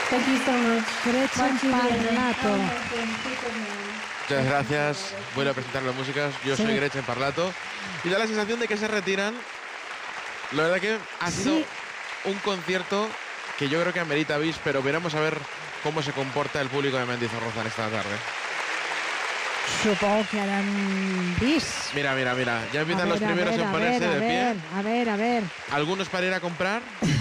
Thank you so much. Gretchen Parlato. Muchas gracias. Vuelvo a presentar las músicas. Yo soy Gretchen Parlato. Y da la sensación de que se retiran. La verdad que ha sido un concierto que yo creo que amerita bis, pero veremos a ver cómo se comporta el público de Mendizorroza en esta tarde. Supongo que harán bis. Mira. Ya empiezan los primeros en ponerse de pie. A ver. Algunos para ir a comprar.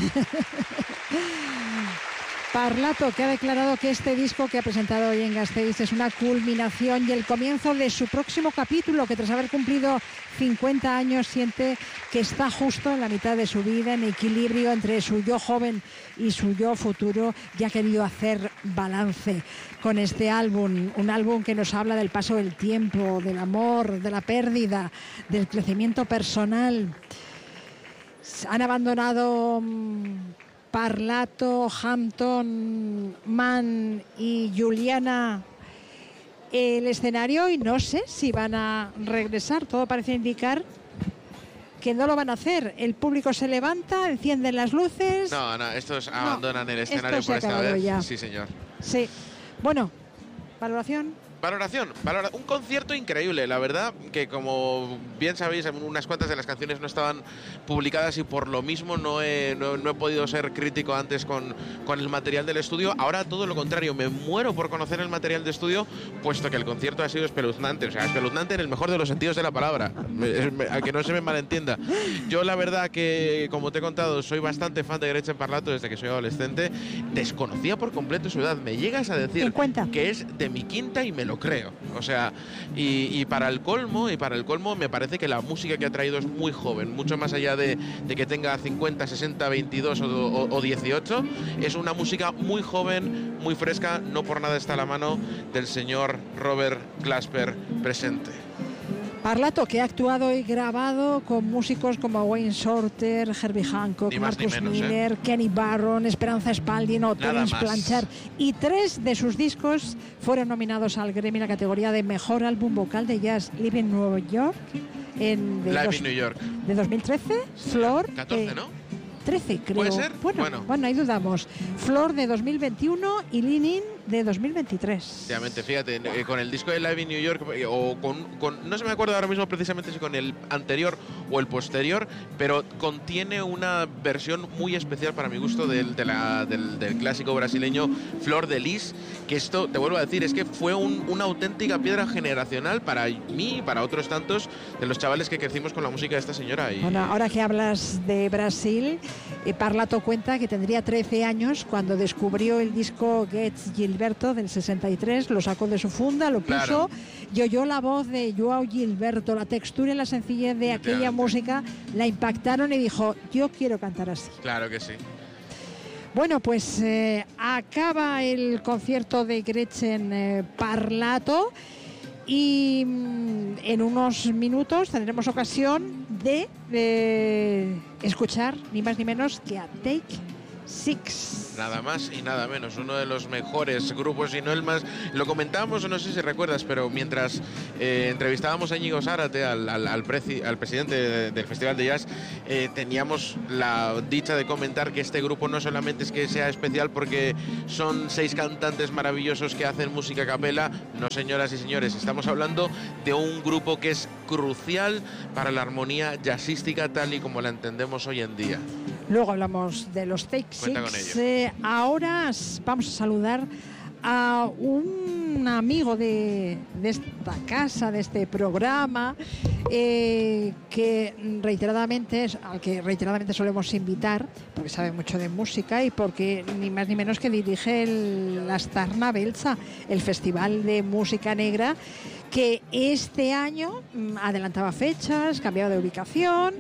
Parlato, que ha declarado que este disco que ha presentado hoy en Gasteiz es una culminación y el comienzo de su próximo capítulo, que tras haber cumplido 50 años siente que está justo en la mitad de su vida, en equilibrio entre su yo joven y su yo futuro, y ha querido hacer balance con este álbum, un álbum que nos habla del paso del tiempo, del amor, de la pérdida, del crecimiento personal. Han abandonado Parlato, Hampton, Mann y Juliana el escenario y no sé si van a regresar. Todo parece indicar que no lo van a hacer. El público se levanta, encienden las luces. No, estos abandonan el escenario por esta vez. Ya. Sí, señor. Sí. Bueno, valoración. Un concierto increíble, la verdad, que como bien sabéis, unas cuantas de las canciones no estaban publicadas y por lo mismo no he podido ser crítico antes con el material del estudio. Ahora todo lo contrario, me muero por conocer el material de estudio, puesto que el concierto ha sido espeluznante, o sea, espeluznante en el mejor de los sentidos de la palabra, a que no se me malentienda. Yo la verdad que, como te he contado, soy bastante fan de Gretchen Parlato desde que soy adolescente. Desconocía por completo su edad. Me llegas a decir que es de mi quinta y me lo creo, o sea, y para el colmo me parece que la música que ha traído es muy joven, mucho más allá de que tenga 50, 60, 22 o 18, es una música muy joven, muy fresca. No por nada está a la mano del señor Robert Glasper presente. Parlato, que ha actuado y grabado con músicos como Wayne Shorter, Herbie Hancock, Marcus Miller, Kenny Barron, Esperanza Spalding o Terence Blanchard. Y 3 de sus discos fueron nominados al Grammy en la categoría de Mejor Álbum Vocal de Jazz. Live in New York, de 2013. Flor. 14, ¿no? 13, creo. ¿Puede ser? Bueno, ahí dudamos. Flor de 2021 y Leaning de 2023. Efectivamente, fíjate, con el disco de Live in New York, o no se me acuerdo ahora mismo precisamente si con el anterior o el posterior, pero contiene una versión muy especial para mi gusto del clásico brasileño Flor de Lis, que esto, te vuelvo a decir, es que fue una auténtica piedra generacional para mí y para otros tantos de los chavales que crecimos con la música de esta señora. Bueno, ahora que hablas de Brasil, Parlato cuenta que tendría 13 años cuando descubrió el disco Gets Gilberto del 63, lo sacó de su funda, lo puso y oyó la voz de Joao Gilberto, la textura y la sencillez de aquella música la impactaron y dijo, yo quiero cantar así. Claro que sí. Bueno, pues acaba el concierto de Gretchen Parlato y en unos minutos tendremos ocasión de escuchar ni más ni menos que a Take 6. Nada más y nada menos, uno de los mejores grupos, y no el más. Lo comentábamos, no sé si recuerdas, pero mientras entrevistábamos a Íñigo Zárate, al presidente del Festival de Jazz, teníamos la dicha de comentar que este grupo no solamente es que sea especial porque son 6 cantantes maravillosos que hacen música a capela. No, señoras y señores, estamos hablando de un grupo que es crucial para la armonía jazzística tal y como la entendemos hoy en día. Luego hablamos de los Take 6. Ahora vamos a saludar a un amigo de esta casa, de este programa, al que reiteradamente solemos invitar, porque sabe mucho de música y porque ni más ni menos que dirige la Astarna Beltza, el Festival de Música Negra, que este año adelantaba fechas, cambiaba de ubicación.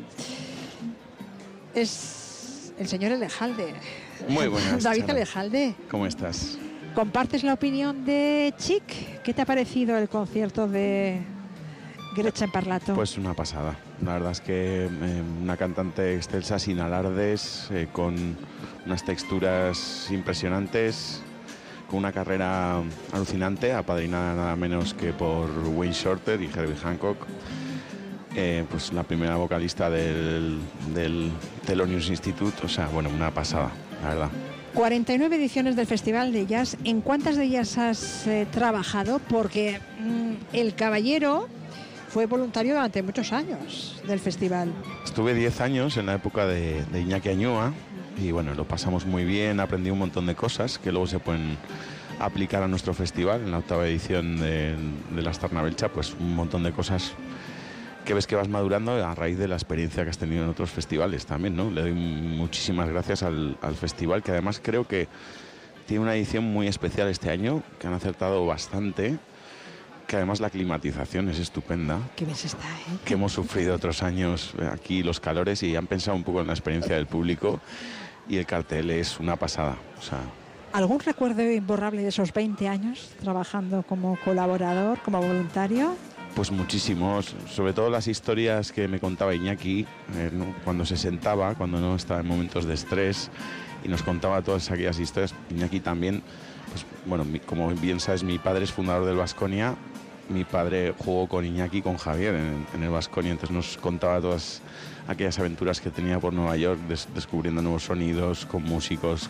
Es el señor Elejalde. Muy buenas. David Elejalde. ¿Cómo estás? ¿Compartes la opinión de Chic? ¿Qué te ha parecido el concierto de Gretchen Parlato? Pues una pasada. La verdad es que una cantante excelsa, sin alardes, con unas texturas impresionantes, con una carrera alucinante, apadrinada nada menos que por Wayne Shorter y Herbie Hancock. Pues la primera vocalista del Thelonious Institute, o sea, bueno, una pasada, la verdad. 49 ediciones del Festival de Jazz. ¿En cuántas de ellas has trabajado? Porque el caballero fue voluntario durante muchos años del festival. Estuve 10 años en la época de Iñaki Añúa y bueno, lo pasamos muy bien, aprendí un montón de cosas que luego se pueden aplicar a nuestro festival. En la 8ª edición de la Aztarna Beltza, pues un montón de cosas que ves que vas madurando a raíz de la experiencia que has tenido en otros festivales también, ¿no? Le doy muchísimas gracias al festival, que además creo que tiene una edición muy especial este año, que han acertado bastante, que además la climatización es estupenda. Qué bien está, ¿eh? Que hemos sufrido otros años aquí los calores y han pensado un poco en la experiencia del público y el cartel es una pasada. O sea, ¿algún recuerdo imborrable de esos 20 años trabajando como colaborador, como voluntario? Pues muchísimos, sobre todo las historias que me contaba Iñaki, ¿no? Cuando se sentaba, cuando no estaba en momentos de estrés y nos contaba todas aquellas historias. Iñaki también, pues bueno, como bien sabes, mi padre es fundador del Baskonia. Mi padre jugó con Iñaki y con Javier en el Baskonia, entonces nos contaba todas aquellas aventuras que tenía por Nueva York, descubriendo nuevos sonidos, con músicos,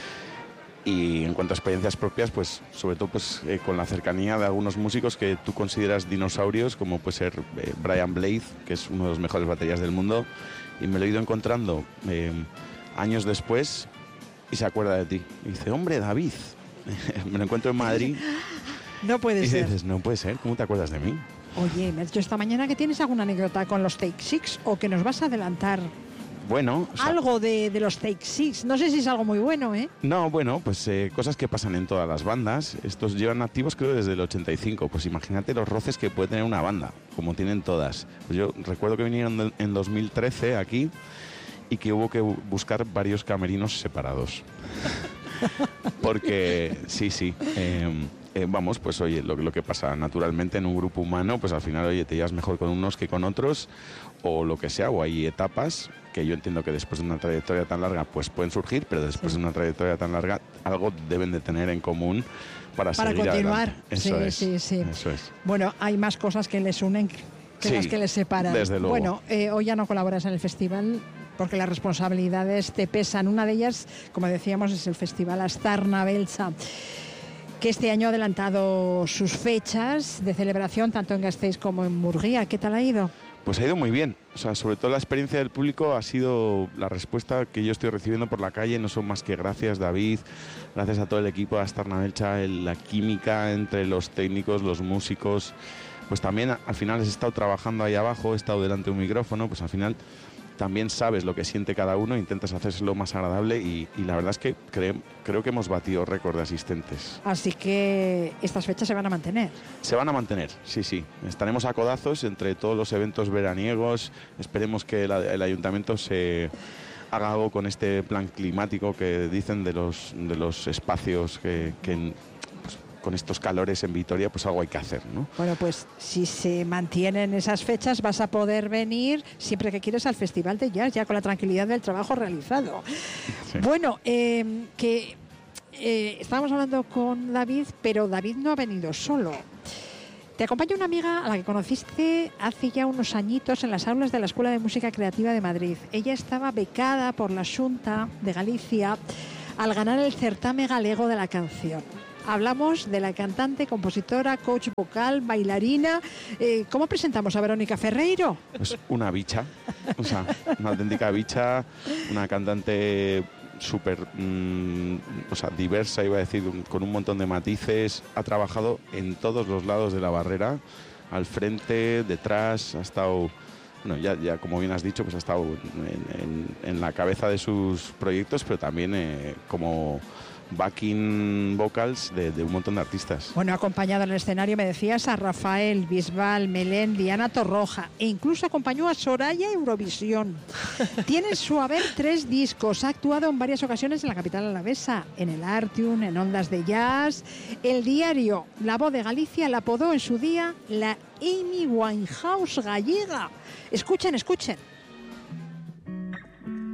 y en cuanto a experiencias propias, pues sobre todo pues, con la cercanía de algunos músicos que tú consideras dinosaurios, como puede ser Brian Blade, que es uno de los mejores baterías del mundo, y me lo he ido encontrando años después y se acuerda de ti. Y dice, hombre, David, me lo encuentro en Madrid. No puede ser. Y dices, no puede ser, ¿cómo te acuerdas de mí? Oye, me has dicho esta mañana que tienes alguna anécdota con los Take Six o que nos vas a adelantar. Bueno, o sea, algo de los Take Six. No sé si es algo muy bueno, ¿eh? No, bueno, pues cosas que pasan en todas las bandas. Estos llevan activos creo desde el 85. Pues imagínate los roces que puede tener una banda, como tienen todas. Pues yo recuerdo que vinieron en 2013 aquí y que hubo que buscar varios camerinos separados. Porque, sí. Vamos, pues oye, lo que pasa naturalmente en un grupo humano, pues al final, oye, te llevas mejor con unos que con otros, o lo que sea, o hay etapas que yo entiendo que después de una trayectoria tan larga, pues pueden surgir, pero después de una trayectoria tan larga, algo deben de tener en común para seguir continuar. Adelante. Eso es. Bueno, hay más cosas que les unen que las que les separan. Desde luego. Bueno, hoy ya no colaboras en el festival porque las responsabilidades te pesan. Una de ellas, como decíamos, es el Festival Aztarna Beltza, que este año ha adelantado sus fechas de celebración tanto en Gasteiz como en Murguía. ¿Qué tal ha ido? Pues ha ido muy bien. O sea, sobre todo la experiencia del público ha sido la respuesta que yo estoy recibiendo por la calle. No son más que gracias, David, gracias a todo el equipo de Aztarna Beltza, la química entre los técnicos, los músicos. Pues también al final he estado trabajando ahí abajo, he estado delante de un micrófono, pues al final también sabes lo que siente cada uno, intentas hacérselo más agradable y la verdad es que creo que hemos batido récord de asistentes. Así que estas fechas se van a mantener. Se van a mantener, sí. Estaremos a codazos entre todos los eventos veraniegos. Esperemos que el ayuntamiento se haga algo con este plan climático que dicen de los espacios que con estos calores en Vitoria, pues algo hay que hacer, ¿no? Bueno, pues si se mantienen esas fechas vas a poder venir siempre que quieres al Festival de Jazz, ya con la tranquilidad del trabajo realizado. Sí. Bueno, estábamos hablando con David, pero David no ha venido solo. Te acompaña una amiga a la que conociste hace ya unos añitos en las aulas de la Escuela de Música Creativa de Madrid. Ella estaba becada por la Xunta de Galicia al ganar el certamen galego de la canción. Hablamos de la cantante, compositora, coach vocal, bailarina. ¿Cómo presentamos a Verónica Ferreiro? Pues una bicha, o sea, una auténtica bicha, una cantante súper diversa, iba a decir, con un montón de matices. Ha trabajado en todos los lados de la barrera, al frente, detrás, ha estado... Bueno, ya como bien has dicho, pues ha estado en la cabeza de sus proyectos, pero también como backing vocals de un montón de artistas. Bueno, ha acompañado en el escenario, me decías, a Rafael, Bisbal, Melén, Diana Torroja e incluso acompañó a Soraya Eurovisión. Tiene en su haber 3 discos, ha actuado en varias ocasiones en la capital alavesa, en el Artium, en Ondas de Jazz. El diario La Voz de Galicia la apodó en su día la Amy Winehouse gallega. Escuchen.